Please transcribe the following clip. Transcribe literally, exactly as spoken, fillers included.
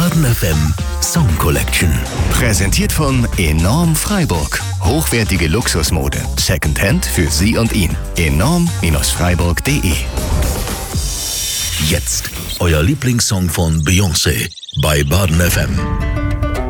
Baden F M Song Collection. Präsentiert von Enorm Freiburg. Hochwertige Luxusmode. Secondhand für Sie und ihn. enorm Freiburg punkt de. Jetzt euer Lieblingssong von Beyoncé bei Baden F M.